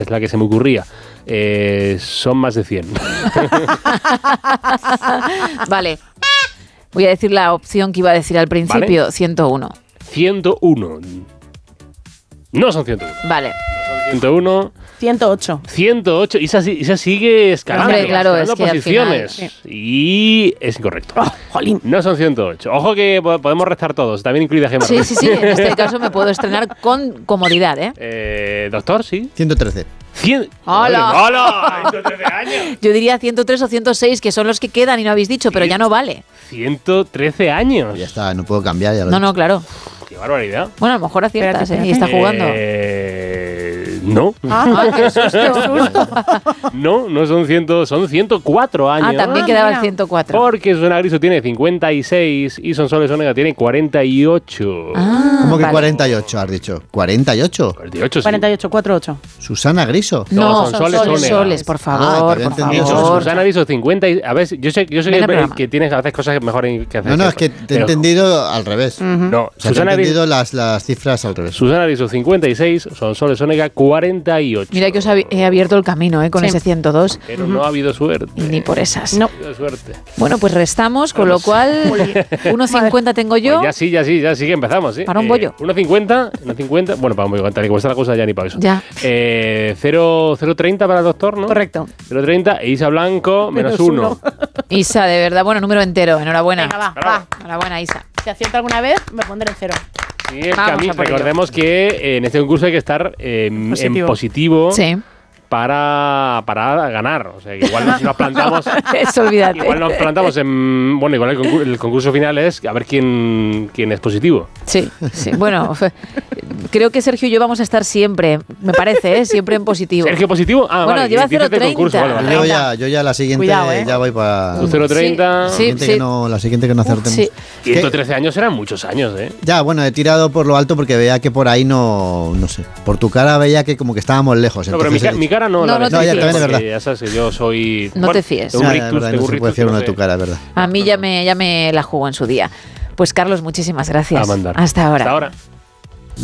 es la que se me ocurría. Son más de 100. Vale. Voy a decir la opción que iba a decir al principio, ¿vale? 101. 101. No son 101. Vale. No son 101. 108. 108. Isa sigue escalando. Hombre, claro, escalando es que posiciones. Al final, y es incorrecto. Oh, jolín. No son 108. Ojo que podemos restar todos, también incluida Gemma. Sí. En este caso me puedo estrenar con comodidad, ¿eh? Doctor, sí. 113. 100. ¡Hola! ¡Hola! 113 años. Yo diría 103 o 106, que son los que quedan y no habéis dicho, pero ya no vale. 113 años. Ya está, no puedo cambiar. Ya lo No, claro. Qué barbaridad. Bueno, a lo mejor aciertas, Espérate. y está jugando. No. Qué susto. No son 100, son 104 años. También quedaba el mira. 104. Porque Susana Griso tiene 56 y Sonsoles Onega tiene 48. ¿Cómo que vale. 48 has dicho? ¿48? 48, sí. 48, 48. Susana Griso. No, son Soles Onega. Soles, por que favor, había por entendido favor. Susana Griso 50 y, a ver, yo sé Ven al programa. que tienes a veces cosas mejor que hacer. No, es que te he pero- entendido al revés. No, O sea, te he Susana Griso, entendido las cifras al revés. Susana Griso 56, Sonsoles Onega 48. Mira que os he abierto el camino, con Sí. ese 102. Pero no ha habido suerte. Y ni por esas. No. No ha habido suerte. Bueno, pues restamos, con lo cual 1,50 tengo yo. Pues ya sí que empezamos, ¿sí? Para un bollo. 1,50. Bueno, para un bollo, tal y como está la cosa, ya ni para eso. Ya. 0,30 para el doctor, ¿no? Correcto. 0,30 e Isa Blanco, menos 1. Isa, de verdad, bueno, número entero. Enhorabuena. Venga, va, Bravo. va. Enhorabuena, Isa. Si acierto alguna vez, me pondré en 0. Sí, es Vamos Camille. a por ello. Recordemos que en este concurso hay que estar en positivo Sí. para ganar. O sea, que igual nos plantamos. Eso, olvídate. Igual nos plantamos en. Bueno, igual el concurso final es a ver quién es positivo. Sí. Bueno, creo que Sergio y yo vamos a estar siempre, me parece, siempre en positivo. ¿Sergio positivo? Ah, Bueno, vale. lleva dices del 0,30. concurso, vale. Yo ya la siguiente Cuidado, ya voy para... Tú 0,30. Sí. La siguiente que no acertemos. Sí. 113 años eran muchos años, ¿eh? Ya, bueno, he tirado por lo alto porque veía que por ahí no sé. Por tu cara veía que como que estábamos lejos. No, pero entonces mi cara no. No, no te verdad, fíes. también es verdad. Ya sabes que yo soy. No te fíes. Tengo un Ya, rictus, verdad, tengo no un se puede rictus fiar que uno no de tu sé. cara, es verdad. A mí ya me la jugó en su día. Pues Carlos, muchísimas gracias. A mandar. Hasta ahora. Hasta ahora.